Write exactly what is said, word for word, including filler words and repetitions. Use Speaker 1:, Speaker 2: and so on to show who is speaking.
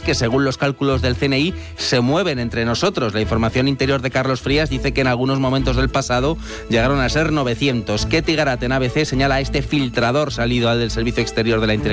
Speaker 1: que según los cálculos del C N I se mueven entre nosotros. La información interior de Carlos Frías dice que en algunos momentos del pasado llegaron a ser novecientos. Ketty Garat en A B C señala a este filtrador salido al del Servicio Exterior de la Inteligencia